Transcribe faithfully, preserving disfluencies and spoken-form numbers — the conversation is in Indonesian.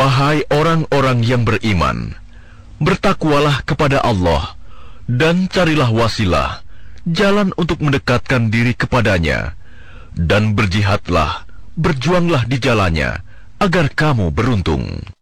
Wahai orang-orang yang beriman, bertakwalah kepada Allah, dan carilah wasilah, jalan untuk mendekatkan diri kepadanya, dan berjihadlah, berjuanglah di jalannya, agar kamu beruntung.